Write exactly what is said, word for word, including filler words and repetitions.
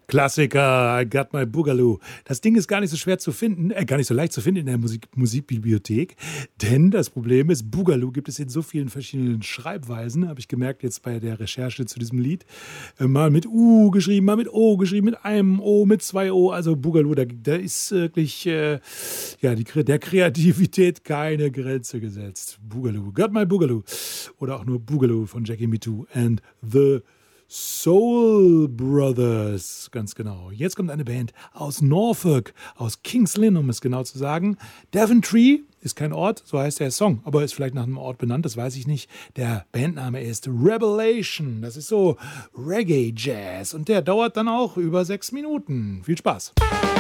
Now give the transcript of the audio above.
Klassiker, I Got My Boogaloo. Das Ding ist gar nicht so schwer zu finden, äh, gar nicht so leicht zu finden in der Musik Musikbibliothek, denn das Problem ist, Boogaloo gibt es in so vielen verschiedenen Schreibweisen, habe ich gemerkt jetzt bei der Recherche zu diesem Lied. Äh, mal mit U geschrieben, mal mit O geschrieben, mit einem O, mit zwei O, also Boogaloo, da, da ist wirklich äh, ja, die, der Kreativität keine Grenze gesetzt. Boogaloo, Got My Boogaloo oder auch nur Boogaloo von Jackie Me Too and the Soul Brothers, ganz genau. Jetzt kommt eine Band aus Norfolk, aus Kings Lynn, um es genau zu sagen. Daventry ist kein Ort, so heißt der Song, aber ist vielleicht nach einem Ort benannt, das weiß ich nicht. Der Bandname ist Revelation, das ist so Reggae-Jazz und der dauert dann auch über sechs Minuten. Viel Spaß.